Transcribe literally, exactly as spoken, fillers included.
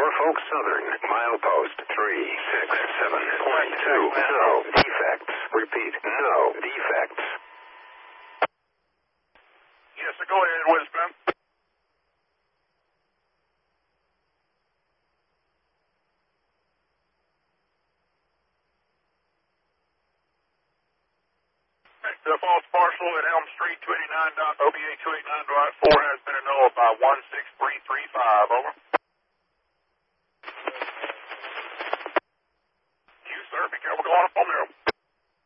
Norfolk Southern, milepost three six seven point two. No defects. Repeat, no defects. Yes, sir, go ahead, Wisdom. The false parcel at Elm Street, two eighty-nine. O B A two eighty-nine point four has been annulled by one six three three five. Over.